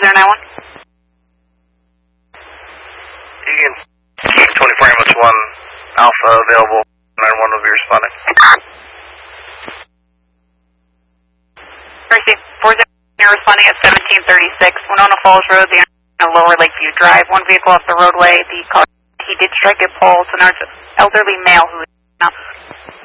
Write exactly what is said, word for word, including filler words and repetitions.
zero nine one. Egan, King twenty-four ambulance one, Alpha available, nine one will be responding. Mercy, four zero, you're responding at seventeen thirty-six, Winona Falls Road, the Lower Lakeview Drive, one vehicle off the roadway, the car, he did strike a pole, so now it's an elderly male who is now